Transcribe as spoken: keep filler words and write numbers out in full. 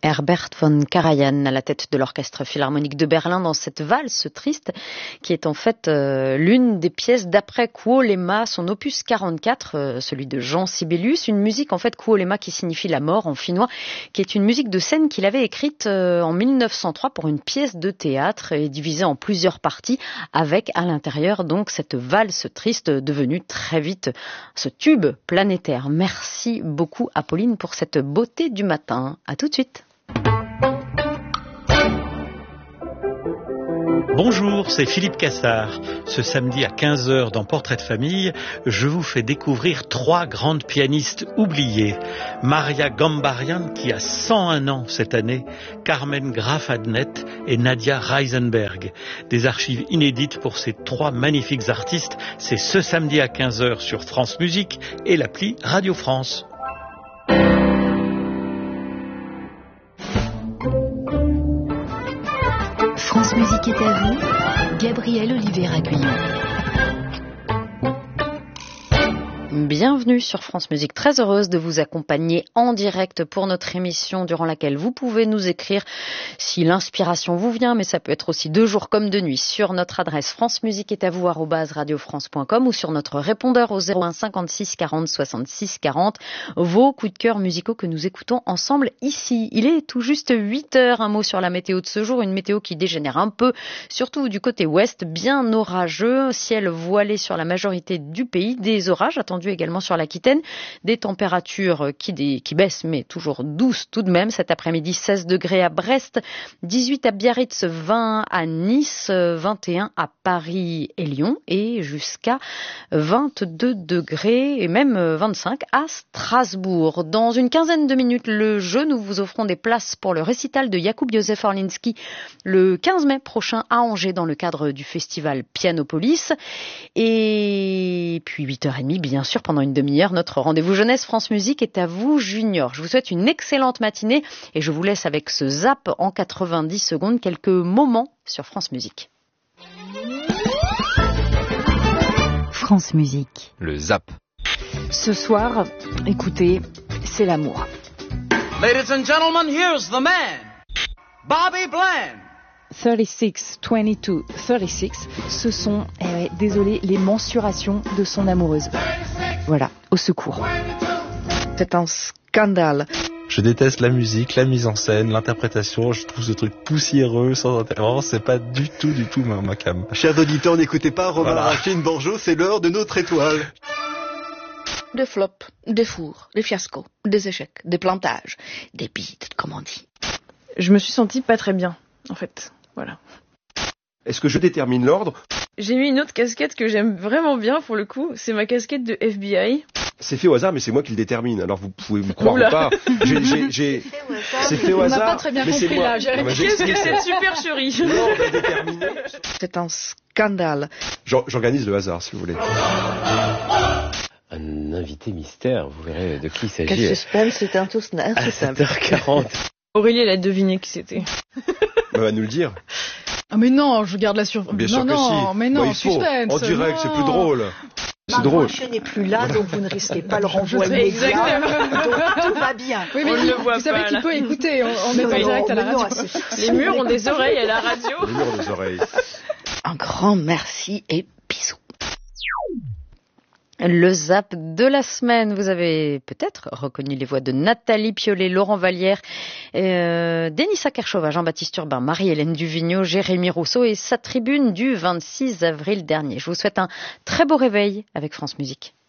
Herbert von Karajan à la tête de l'Orchestre Philharmonique de Berlin dans cette valse triste qui est en fait euh, l'une des pièces d'après Kuolema, son opus quarante-quatre, euh, celui de Jean Sibelius, une musique en fait Kuolema qui signifie la mort en finnois, qui est une musique de scène qu'il avait écrite euh, en mille neuf cent trois pour une pièce de théâtre et divisée en plusieurs parties avec à l'intérieur donc cette valse triste devenue très vite ce tube planétaire. Merci beaucoup Apolline pour cette beauté du matin. À tout de suite. Bonjour, c'est Philippe Cassard. Ce samedi à quinze heures dans Portrait de famille, je vous fais découvrir trois grandes pianistes oubliées. Maria Gambarian, qui a cent un ans cette année, Carmen Graf Adnet et Nadia Reisenberg. Des archives inédites pour ces trois magnifiques artistes. C'est ce samedi à quinze heures sur France Musique et l'appli Radio France. France Musique est à vous, Gabrielle Olivier-Aguillon. Bienvenue sur France Musique, très heureuse de vous accompagner en direct pour notre émission durant laquelle vous pouvez nous écrire si l'inspiration vous vient, mais ça peut être aussi de jour comme de nuit sur notre adresse france musique est à vous arobase radio france point com ou sur notre répondeur au zéro un cinquante-six quarante soixante-six quarante. Vos coups de cœur musicaux que nous écoutons ensemble ici. Il est tout juste huit heures, un mot sur la météo de ce jour, une météo qui dégénère un peu, surtout du côté ouest, bien orageux, ciel voilé sur la majorité du pays, des orages attendus également sur l'Aquitaine, des températures qui, des, qui baissent mais toujours douces tout de même. Cet après-midi, seize degrés à Brest, dix-huit à Biarritz, vingt à Nice, vingt et un à Paris et Lyon et jusqu'à vingt-deux degrés et même vingt-cinq à Strasbourg. Dans une quinzaine de minutes, le jeu, nous vous offrons des places pour le récital de Jakub Józef Orliński le quinze mai prochain à Angers dans le cadre du festival Pianopolis. Et puis huit heures trente, bien sûr, pendant une demi-heure, notre rendez-vous jeunesse France Musique est à vous, Junior. Je vous souhaite une excellente matinée et je vous laisse avec ce zap en quatre-vingt-dix secondes, quelques moments sur France Musique. France Musique. Le zap. Ce soir, écoutez, c'est l'amour. Ladies and gentlemen, here's the man, Bobby Bland. trente-six, vingt-deux, trente-six, ce sont, eh ouais, désolé, les mensurations de son amoureuse. Voilà, au secours. C'est un scandale. Je déteste la musique, la mise en scène, l'interprétation, je trouve ce truc poussiéreux, sans intérêt. Vraiment, c'est pas du tout, du tout ma, ma cam. Chers auditeurs, n'écoutez pas Romain Voilà. Rachine Borjo, c'est l'heure de notre étoile. Des flops, des fours, des fiascos, des échecs, des plantages, des bides, comme on dit. Je me suis sentie pas très bien, en fait. Voilà. Est-ce que je détermine l'ordre ? J'ai mis une autre casquette que j'aime vraiment bien pour le coup. C'est ma casquette de F B I. C'est fait au hasard, mais c'est moi qui le détermine. Alors vous pouvez vous croire Oula. ou pas. J'ai, j'ai, j'ai... C'est fait au hasard. On n'a pas très bien mais compris c'est moi. là. J'ai Ah bah, Qu'est-ce que j'explique. cette supercherie? L'ordre est déterminé. C'est un scandale. J'or- J'organise le hasard, si vous voulez. Un invité mystère, vous verrez de qui il s'agit. Quel suspense, c'est un tout À tout sept simple. heures quarante. Aurélie, elle a deviné qui c'était. Elle va nous le dire. Ah mais non, je garde la surprise. Bien non, sûr que non, si. mais non, Bah, il faut. suspense. En direct, non. c'est plus drôle. C'est drôle. n'est plus là, donc vous ne risquez pas le renvoi sais immédiat. exactement. Donc tout va bien. Oui, mais On il- ne le voit vous savez pas, qu'il là. peut écouter, on, on est en Oui. direct à la Mais non, radio. c'est- Les murs ont des oreilles à la radio. Les murs des oreilles. Un grand merci et bisous. Le zap de la semaine, vous avez peut-être reconnu les voix de Nathalie Piollet, Laurent Vallière, euh, Denissa Kershova, Jean-Baptiste Urbain, Marie-Hélène Duvigneau, Jérémy Rousseau et sa tribune du vingt-six avril dernier. Je vous souhaite un très beau réveil avec France Musique.